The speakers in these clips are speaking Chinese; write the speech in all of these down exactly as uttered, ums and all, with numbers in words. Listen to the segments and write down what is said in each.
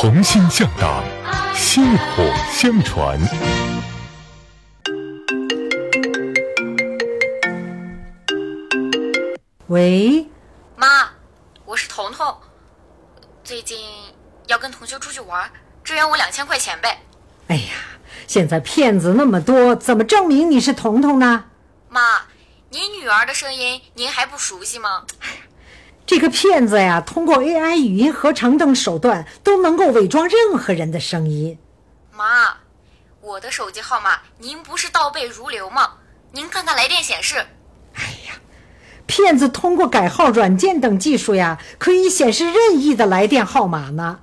同心向党，薪火相传。 喂， 妈，我是彤彤，最近要跟同学出去玩，支援我两千块钱呗。 哎呀，现在骗子那么多，怎么证明你是彤彤呢？ 妈，您女儿的声音您还不熟悉吗？ 这个骗子呀，通过 A I 语音合成等手段都能够伪装任何人的声音。 妈，我的手机号码您不是倒背如流吗？您看看来电显示。 哎呀，骗子通过改号软件等技术呀，可以显示任意的来电号码呢。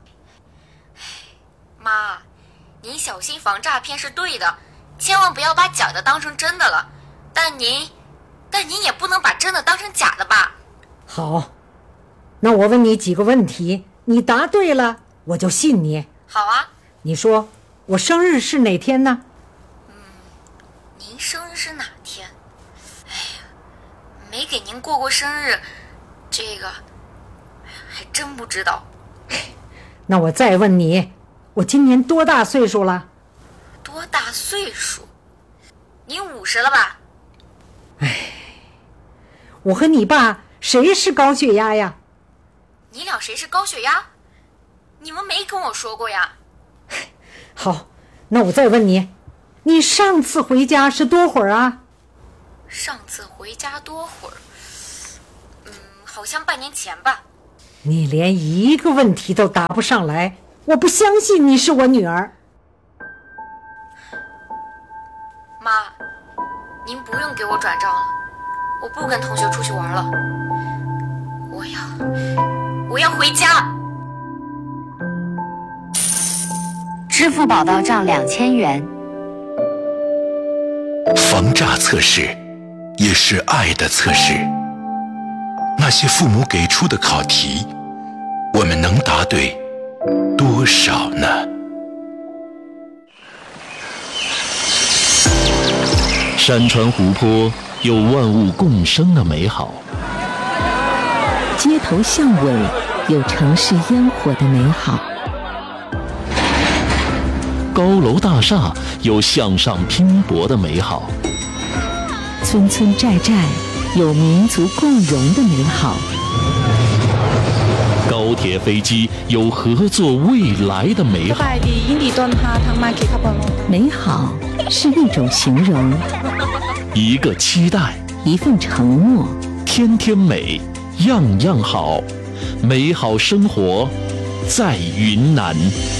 妈，您小心防诈骗是对的，千万不要把假的当成真的了。但您，但您也不能把真的当成假的吧？ 好，那我问你几个问题，你答对了，我就信你。 好啊。 你说我生日是哪天呢？ 嗯，您生日是哪天？哎呀，没给您过过生日，这个还真不知道。 那我再问你，我今年多大岁数了？ 多大岁数？您五十了吧？ 哎，我和你爸谁是高血压呀？ 你俩谁是高血压？你们没跟我说过呀。 好，那我再问你，你上次回家是多会儿啊？ 上次回家多会儿？嗯，好像半年前吧。 你连一个问题都答不上来，我不相信你是我女儿。 妈，您不用给我转账了，我不跟同学出去玩了，我要，我要回家。 支付宝到账两千元。 防诈测试也是爱的测试。那些父母给出的考题，我们能答对多少呢？ 山川湖泊有万物共生的美好， 街头巷尾有城市烟火的美好， 高楼大厦有向上拼搏的美好， 村村寨寨有民族共荣的美好， 高铁飞机有合作未来的美好。 美好是一种形容， 一个期待， 一份承诺， 天天美，样样好，美好生活在云南。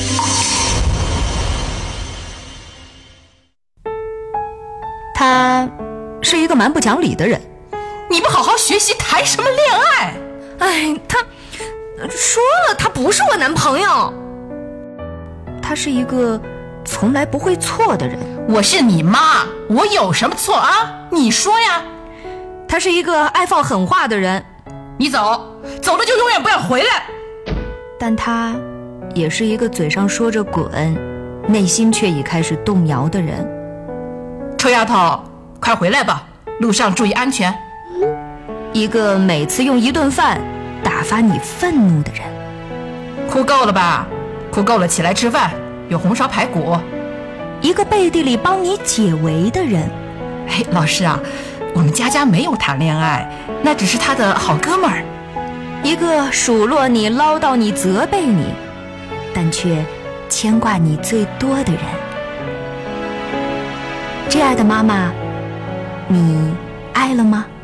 他是一个蛮不讲理的人。 你不好好学习，谈什么恋爱？ 哎，他说了，他不是我男朋友。他是一个从来不会错的人。 我是你妈，我有什么错啊？你说呀。 他是一个爱放狠话的人。 你走，走了就永远不要回来。 但他也是一个嘴上说着滚，内心却已开始动摇的人。 臭丫头，快回来吧，路上注意安全。 一个每次用一顿饭打发你愤怒的人。 哭够了吧？哭够了起来吃饭，有红烧排骨。 一个背地里帮你解围的人。 哎，老师啊，我们佳佳没有谈恋爱，那只是她的好哥们儿。 一个数落你、唠叨你、责备你，但却牵挂你最多的人。亲爱的妈妈，你爱了吗？